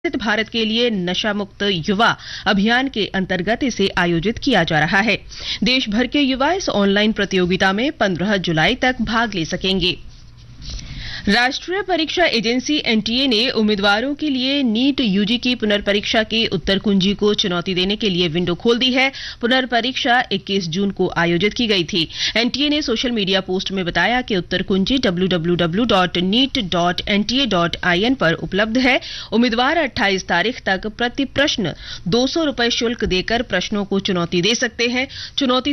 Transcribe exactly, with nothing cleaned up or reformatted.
विकसित भारत के लिए नशा मुक्त युवा अभियान के अंतर्गत इसे आयोजित किया जा रहा है। देश भर के युवा इस ऑनलाइन प्रतियोगिता में पंद्रह जुलाई तक भाग ले सकेंगे। राष्ट्रीय परीक्षा एजेंसी एनटीए ने उम्मीदवारों के लिए नीट यूजी की पुनर्परीक्षा की उत्तर कुंजी को चुनौती देने के लिए विंडो खोल दी है। पुनर्परीक्षा इक्कीस जून को आयोजित की गई थी। एनटीए ने सोशल मीडिया पोस्ट में बताया कि उत्तर कुंजी W W W dot NEET dot N T A dot I N पर उपलब्ध है। उम्मीदवार अट्ठाईस तारीख तक प्रति प्रश्न दो सौ रुपए शुल्क देकर प्रश्नों को चुनौती दे सकते हैं। चुनौती